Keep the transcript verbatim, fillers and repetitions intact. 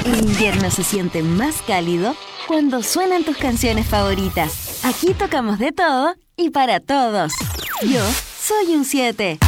El invierno se siente más cálido cuando suenan tus canciones favoritas. Aquí tocamos de todo y para todos. Yo soy un siete.